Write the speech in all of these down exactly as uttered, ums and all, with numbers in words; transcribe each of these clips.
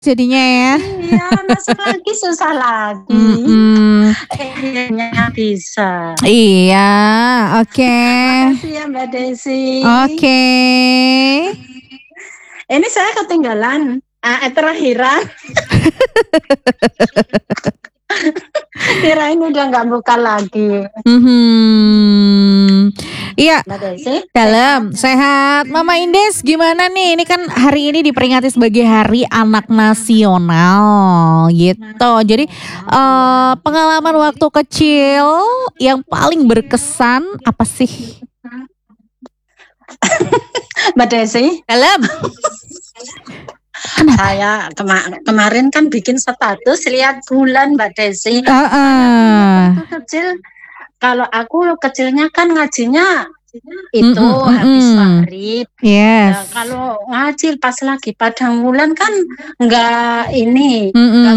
jadinya ya. Iya, masuk lagi susah lagi. Mm-mm. Akhirnya bisa. Iya, oke. Okay. Makasih ya Mbak Desi. Oke. Okay. Ini saya ketinggalan ah, terakhiran. Kirain udah nggak buka lagi. Hmm, iya. Mbak Desi, dalam sehat. sehat. Mama Indes gimana nih? Ini kan hari ini diperingati sebagai Hari Anak Nasional gitu. Jadi uh, pengalaman waktu kecil yang paling berkesan apa sih? Mbak Desi. Dalam. Saya kema kemarin kan bikin status lihat bulan Mbak Desi. Uh -uh. Waktu kecil, kalau aku kecilnya kan ngajinya itu mm -mm, habis maghrib. Yes. Nah, kalau ngaji pas lagi padang bulan kan enggak ini. Mm -mm.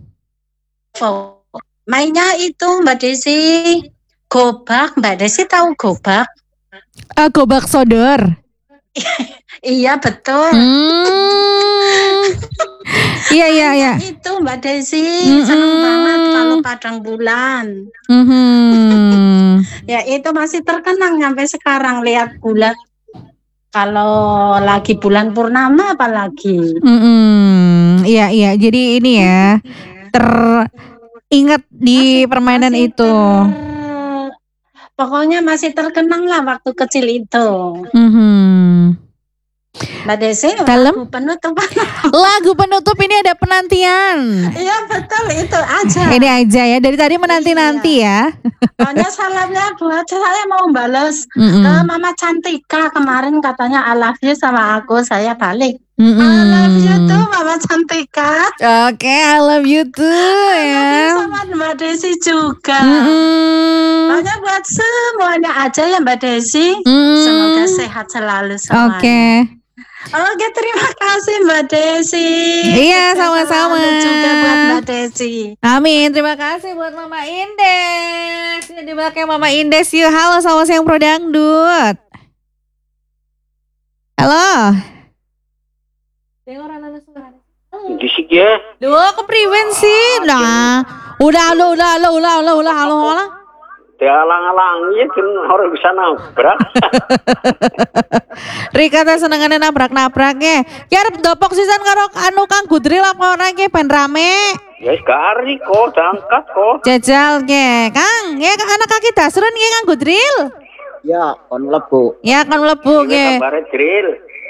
Mainnya itu Mbak Desi gobak. Mbak Desi tahu gobak? Uh, gobak sodor. Iya betul. Hmm. Iya iya iya. Itu Mbak Desi mm-hmm. seneng banget kalau padang bulan. Mm-hmm. Ya itu masih terkenang sampai sekarang lihat bulan. Kalau lagi bulan purnama apalagi. Mm-hmm. Iya iya. Jadi ini ya teringat di masih, permainan masih itu. Ter... Pokoknya masih terkenang lah waktu kecil itu. Mm-hmm. Mbak Desi, dalam lagu penutup lagu penutup ini ada penantian. Iya betul itu aja. Ini aja ya dari tadi menanti-nanti iya. ya. Pokoknya salamnya buat saya mau balas mm -mm. ke Mama Cantika kemarin katanya I love you sama aku, saya balik. Mm -mm. I love you tuh Mama Cantika. Oke, okay, I love you tuh I ya. love you sama Mbak Desi juga. Mm -mm. Pokoknya buat semuanya aja ya Mbak Desi. Mm -mm. Semoga sehat selalu semuanya. Oke. Okay. Oke, terima kasih Mbak Desi. Iya, sama-sama. Juga buat Mbak Desi. Amin, terima kasih buat Mama Indes. Ini di belakang Mama Indes yuk. Halo, selamat siang Pro Dangdut. Halo. Di sini ya. Duh, kepriwen sih. Nah, udah, udah, udah, udah, udah, udah, udah, halo, halo. Alang-alangnya kan orang bisa nabrak. Rika teh senengane nabrak-nabraknya. Ya arep dopok sisan karo anu Kang Gudril apa ora ki ben rame. Ya sekali kok diangkat kok. Jajal ke Kang, ya anak kaki dasrun ki Kang Gudril. Ya, kon mlebu. Ya kon mlebu ke. Kabare Dril.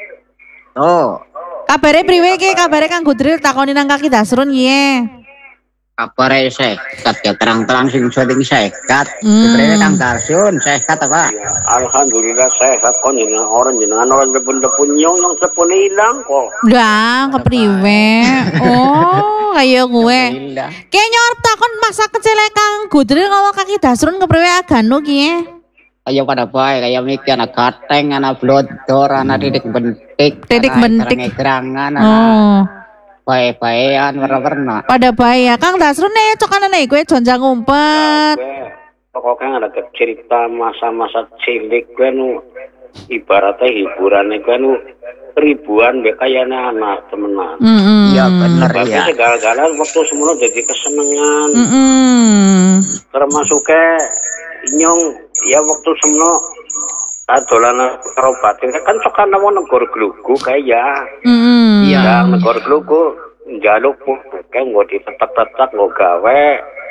Oh. Kabare priwe ki? Kabare Kang Gudril takoni nang kaki dasrun ki. Kabare sehat ya terang-terang sing syuting sehat. Sebenarnya Kang Darsun sehat apa? Ya, alhamdulillah sehat kok jenengan orang jenengan orang depun-depun nyong yang depun hilang kok. Dah kepriwe. Oh, kayak gue. Kayaknya orang takon masa kecil Kang Gudril kalau kaki dasrun kepriwe aganu ki. Ayo pada baik kayak mikir anak gateng, anak blodor, anak titik bentik, titik bentik gerangan, oh. Bae-baean warna-warna. Pada bae ya Kang Dasrun nih cokanan nih gue jonjang ngumpet. Pokoknya ada cerita masa-masa cilik gue nu ibaratnya hiburan gue nu ribuan bekayana anak temenan. Iya mm benar ya. Tapi segala-gala waktu semua jadi kesenangan. Mm -mm. Termasuknya nyong ya waktu semua adolan karo batin kan cokan nang negor glugu kaya. Mm. Iya, negor glugu njaluk kayak nggo ditetek-tetek nggo gawe.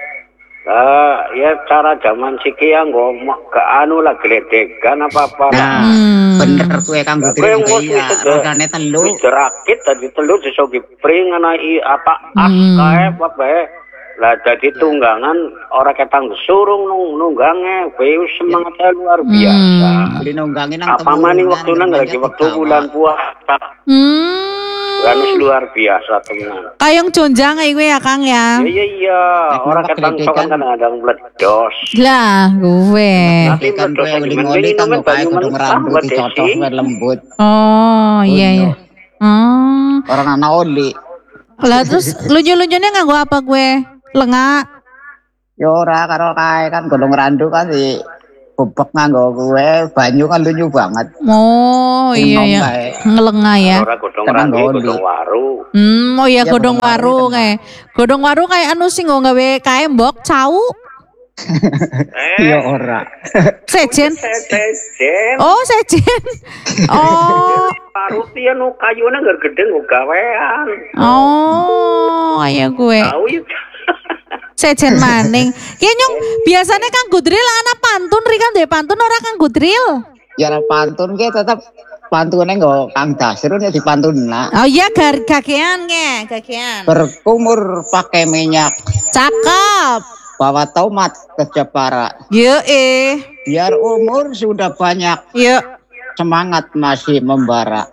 Uh, ya cara zaman siki ya nggo ke anu lah gledegan apa-apa. Nah, hmm. bener kuwe Kang Gudri ya. Rodane telu. Jerakit tadi telu iso gipring ana apa as kae apa bae. Lah jadi tunggangan orang ketang surung nung nunggange wis semangatnya luar biasa. Hmm. Nunggangin apa maning waktu nang lagi waktu bulan puasa. Hmm. Kan luar biasa tenan. Kayong conjang gue ya Kang ya. Iya iya, orang ketang sokan kadang-kadang meledos. Lah, gue. Tapi kan gue ngoli-ngoli kan kayak kudu ngerambut dicocok lembut. Oh, iya iya. Oh. Orang anak oli. Lah terus lucu-lucunya nganggo apa gue? Lengak. Ya ora karo kae kan godhong randu kan di bebek nganggo kowe banyu kan lucu banget. Oh iya ya. Ngelengah ya. Ora godhong rangi godhong waru. Hmm, oh iya godhong waru kayak. Godhong waru kayak anu sing nggawe kaembok cau. Iya ora. Sejen. Sejen. Oh, sejen. Oh. Waru piye nu kayune ngger gedhe nggo gawean. Oh, ayo gue. Tahu ya. Sejen maning. Ya nyong, biasanya Kang Gudril anak pantun ri kan dhewe pantun ora Kang Gudril? Ya pantun ke tetep pantune nggo Kang Dasrun ya dipantunna. Oh iya gar gagean nge, gagean. Berkumur pakai minyak. Cakep. Bawa tomat ke Jepara. Yo eh. Biar umur sudah banyak. Yo. Semangat masih membara.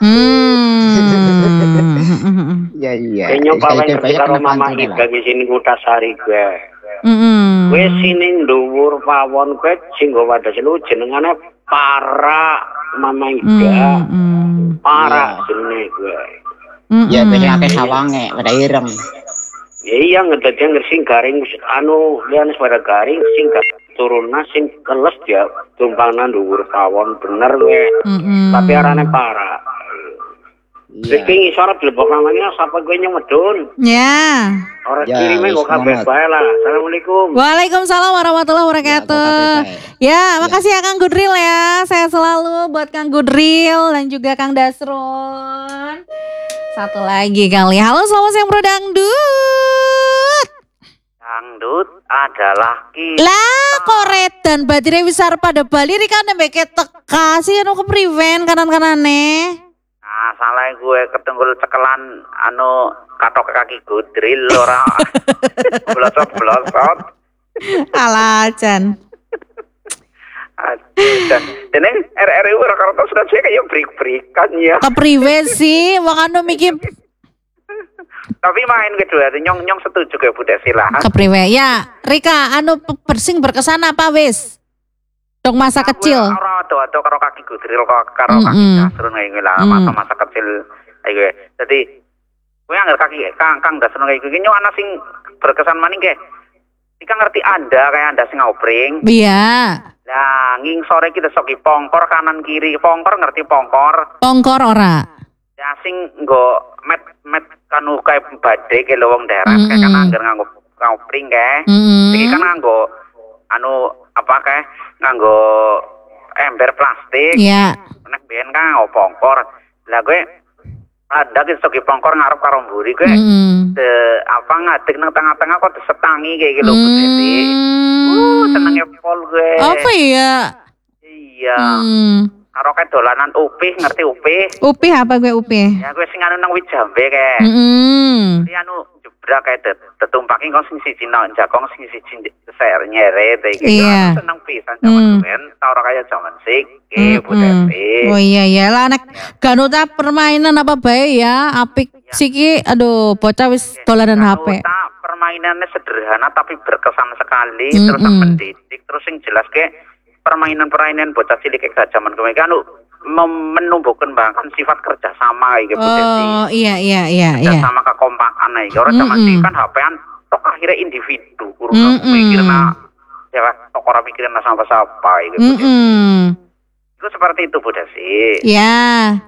Hmm. Ya iya. Kayaknya paling karo Mama Ida di sini Kutasari gue. Heeh. Gue sini dhuwur pawon gue sing nggo wadah lu jenengane Para Mama Ida. Para jenenge gue. Ya biasanya akeh sawange, pada ireng. Ya iya ngedadi ngersing garing anu liane pada garing sing turunna sing keles ya tumpangna dhuwur pawon bener gue. Tapi arane Para. Iya. Iki ngisor dilebok namanya sapa gue nyemedun. Ya. Orang Ya, kirimnya kok kabeh bae lah. Assalamualaikum. Waalaikumsalam warahmatullahi wabarakatuh. Ya, makasih ya Kang Gudril ya. Saya selalu buat Kang Gudril dan juga Kang Dasrun. Satu lagi kali. Halo, selamat siang Bro Dangdut. Dangdut adalah kita. Lah, koredan badire wisar pada Bali rika nembeke teka sih anu kepriwen kanan-kanane. Nah, salah gue ketunggul cekelan anu katok kaki Gudril ora. Blosot-blosot. Alah, Chan. Dan dene R R U Rakarta sudah saya kayak break-breakan ya. Kepriwe sih, makanya mikir Tapi main kedua nyong nyong setuju ke Bu Desi lah. kepriwe. Ya, Rika, anu persing berkesan apa wis? Dong masa kecil. Ora ado-ado karo kaki Gudril karo karo kaki Dasrun kayak lah masa-masa kecil kayak Dadi kowe anggar kaki Kang Kang Dasrun kayak gini nyong ana sing berkesan maning ke. Iki ngerti Anda kayak Anda sing ngobring. Iya. Lah nging sore kita soki pongkor kanan kiri. Pongkor ngerti pongkor? Pongkor ora. Ya sing nggo met met kanu kayak badhe ke wong daerah kayak kan anggar nganggo ngobring kae. Iki kan nganggo anu apa kae nganggo ember plastik. Iya. Nek biyen kan nganggo pongkor. Lah gue ada ki soki pongkor ngarep karo mburi gue. De apa ngadeg nang tengah-tengah kok disetangi kayak gitu Bu Desi. Uh, senenge pol gue. Apa ya? Iya. Hmm. Karo kayak dolanan upih, ngerti upih? Upih apa gue upih? Ya gue sing anu nang Wijambe kayak. Heeh. Iki anu jebrak kayak tetumpaki kok sing siji nang jakong sing siji ser nyeret iki. Iya. Seneng pisan jaman ben, ta ora kaya jaman siki Bu Desi. Oh iya ya lah anak ganuta permainan apa bae ya apik siki aduh bocah wis dolanan H P. Permainannya sederhana tapi berkesan sekali terus mendidik terus sing jelas ke permainan-permainan bocah cilik kayak zaman kemarin anu menumbuhkan bahkan sifat kerjasama iki Bu Desi. Oh iya iya iya iya. Kerjasama kekompakan iki ora zaman cilik kan H P-an tok akhirnya individu kurang mikirna ya tok ora mikirna sapa-sapa iki Bu Desi. Itu seperti itu Bu Desi. Ya.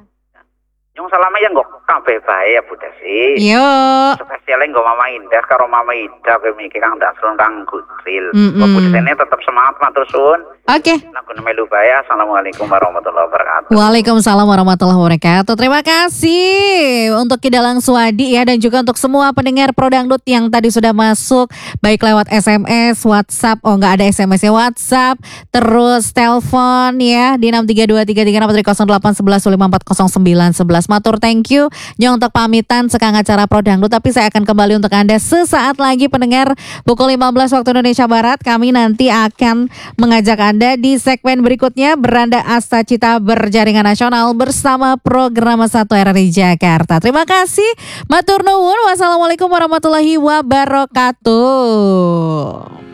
Yang selama yang kok kabeh bae ya Bu Desi. Yo. Spesialnya nggo Mama Indah karo Mama Ida kowe mikir Kang Dasrun Kang Gudril. Bu Desine tetap semangat matur suwun. Oke. Lagu melu bae. Assalamualaikum warahmatullahi wabarakatuh. Waalaikumsalam warahmatullahi wabarakatuh. Terima kasih untuk Kidalang Swadi ya dan juga untuk semua pendengar Pro Dangdut yang tadi sudah masuk baik lewat S M S, WhatsApp, oh enggak ada S M S-nya WhatsApp, terus telepon ya di enam tiga dua tiga tiga enam nol delapan satu satu lima empat nol sembilan sebelas. Matur thank you. Nyong untuk pamitan sekang acara Pro Dangdut tapi saya akan kembali untuk Anda sesaat lagi pendengar pukul lima belas waktu Indonesia Barat. Kami nanti akan mengajak Anda di segmen berikutnya beranda Asta Cita Berjaringan Nasional bersama program satu R R I Jakarta. Terima kasih. Matur nuwun. Wassalamualaikum warahmatullahi wabarakatuh.